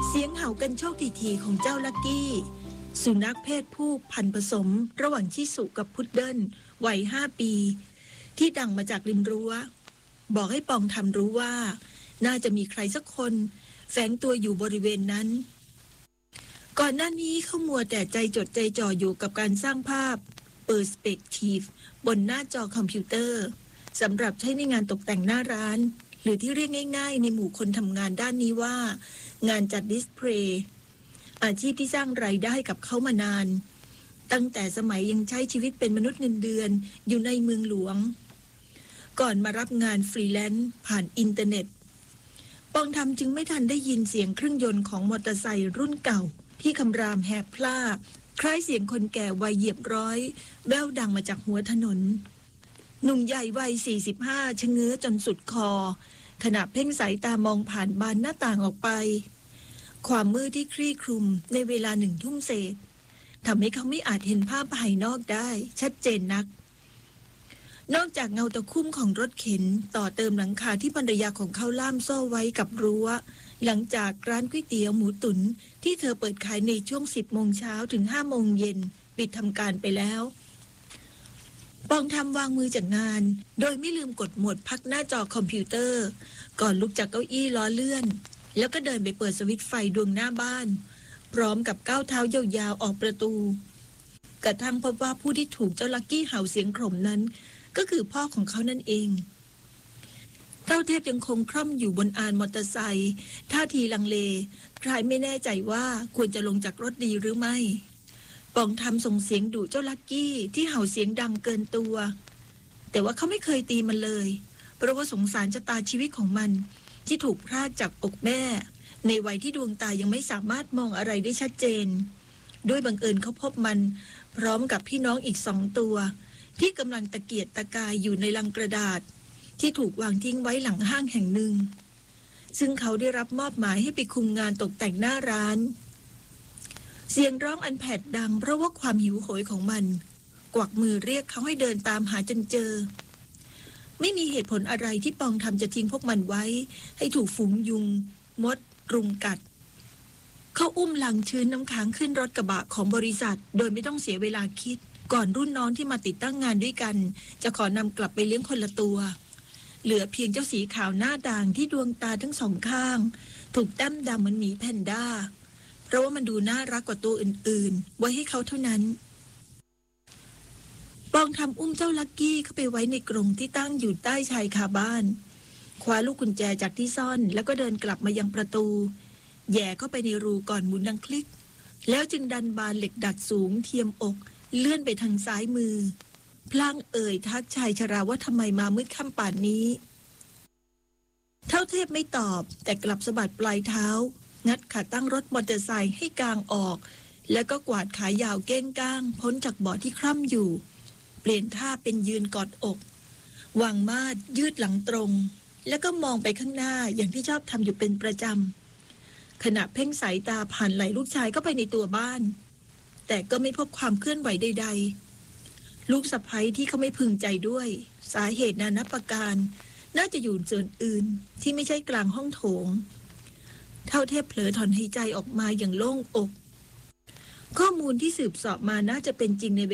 เสียงเห่ากันโชคทีๆของเจ้าลักกี้สุนัขเพศผู้พันธุ์ผสมระหว่างชิสุกับพุดเดิ้ลวัย5 ปีที่ดังมาจากริมรั้วบอกให้ปองทำรู้ว่าน่าจะมีใครสักคนแฝงตัวอยู่บริเวณนั้นก่อนหน้านี้เขามัวแต่ใจจดใจจ่ออยู่กับการสร้างภาพ Perspective บนหน้าจอคอมพิวเตอร์สำหรับใช้ในงานตกแต่งหน้าร้านหรือที่เรียกง่ายๆในหมู่คนทำงานด้านนี้ว่างานจัดดิสเพลย์อาชีพที่สร้างรายได้กับเขามานานตั้งแต่สมัยยังใช้ชีวิตเป็นมนุษย์เงินเดือนอยู่ในเมืองหลวงก่อนมารับงานฟรีแลนซ์ผ่านอินเทอร์เน็ตปองทำจึงไม่ทันได้ยินเสียงเครื่องยนต์ของมอเตอร์ไซค์รุ่นเก่าที่คำรามแหบพล่าคล้ายเสียงคนแก่วัยเหยียบร้อยแว่วดังมาจากหัวถนนหนุ่มใหญ่วัย45ชะเง้อจนสุดคอขณะเพ่งสายตามองผ่านบานหน้าต่างออกไปความมืดที่คลี่คลุมในเวลา1 ทุ่มเศษทำให้เขาไม่อาจเห็นภาพภายนอกได้ชัดเจนนักนอกจากเงาตะคุ่มของรถเข็นต่อเติมหลังคาที่ภรรยาของเขาล่ามโซ่ไว้กับรั้วหลังจากร้านก๋วยเตี๋ยวหมูตุ๋นที่เธอเปิดขายในช่วง10 โมงเช้าถึง5 โมงเย็นปิดทำการไปแล้วปองทำวางมือจากงานโดยไม่ลืมกดโหมดพักหน้าจอคอมพิวเตอร์ก่อนลุกจากเก้าอี้ล้อเลื่อนแล้วก็เดินไปเปิดสวิตช์ไฟดวงหน้าบ้านพร้อมกับก้าวเท้ายาวๆออกประตูกระทั่งพบว่าผู้ที่ถูกเจ้าลักกี้เห่าเสียงโกรมนั้นก็คือพ่อของเขานั่นเองเต้าเทพยังคงคล่อมอยู่บนอานมอเตอร์ไซค์ท่าทีลังเลคล้ายไม่แน่ใจว่าควรจะลงจากรถดีหรือไม่ปองทำส่งเสียงดุเจ้าลักกี้ที่เห่าเสียงดังเกินตัวแต่ว่าเขาไม่เคยตีมันเลยเพราะว่าสงสารชะตาชีวิตของมันที่ถูกพรากจากอกแม่ในวัยที่ดวงตายังไม่สามารถมองอะไรได้ชัดเจนด้วยบังเอิญเขาพบมันพร้อมกับพี่น้องอีก2 ตัวที่กำลังตะเกียกตะกายอยู่ในลังกระดาษที่ถูกวางทิ้งไว้หลังห้างแห่งหนึ่งซึ่งเขาได้รับมอบหมายให้ไปคุมงานตกแต่งหน้าร้านเสียงร้องอันแผดดังเพราะว่าความหิวโหยของมันกวักมือเรียกเขาให้เดินตามหาจนเจอไม่มีเหตุผลอะไรที่ปองทำจะทิ้งพวกมันไว้ให้ถูกฝูงยุงมดรุมกัดเขาอุ้มลังชื้นน้ำค้างขึ้นรถกระบะของบริษัทโดยไม่ต้องเสียเวลาคิดก่อนรุ่นน้องที่มาติดตั้งงานด้วยกันจะขอนำกลับไปเลี้ยงคนละตัวเหลือเพียงเจ้าสีขาวหน้าด่างที่ดวงตาทั้ง2 ข้างถูกแต้มดำเหมือนหมีแพนด้าเพราะว่ามันดูน่ารักกว่าตัวอื่นๆไว้ให้เขาเท่านั้นปองทำอุ้มเจ้าลักกี้เข้าไปไว้ในกรงที่ตั้งอยู่ใต้ชายคาบ้านคว้าลูกกุญแจจากที่ซ่อนแล้วก็เดินกลับมายังประตูแย่เข้าไปในรูก่อนหมุนดังคลิกแล้วจึงดันบานเหล็กดัดสูงเทียมอกเลื่อนไปทางซ้ายมือพลางเอ่ยทักชายชราว่าทำไมมามืดค่ำป่านนี้เท่าเทพไม่ตอบแต่กลับสะบัดปลายเท้างัดขาตั้งรถมอเตอร์ไซค์ให้กางออกแล้วก็กวาดขายาวเก้งก้างพ้นจากเบาะที่คร่ำอยู่เปลี่ยนท่าเป็นยืนกอดอกวางมาดยืดหลังตรงแล้วก็มองไปข้างหน้าอย่างที่ชอบทำอยู่เป็นประจำขณะเพ่งสายตาผ่านไหล่ลูกชายเข้าไปในตัวบ้านแต่ก็ไม่พบความเคลื่อนไหวใดๆลูกสะใภ้ที่เขาไม่พึงใจด้วยสาเหตุนานับประการน่าจะอยู่ส่วนอื่นที่ไม่ใช่กลางห้องโถงเท่าเทพเผลอถอนหายใจออกมาอย่างโล่งอกข้อมูลที่สืบเสาะมาน่าจะเป็นจริงใน